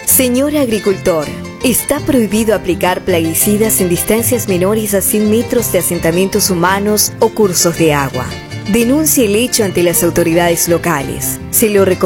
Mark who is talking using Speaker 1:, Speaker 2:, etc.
Speaker 1: Señor agricultor, está prohibido aplicar plaguicidas en distancias menores a 100 metros de asentamientos humanos o cursos de agua. Denuncie el hecho ante las autoridades locales. Se lo recomienda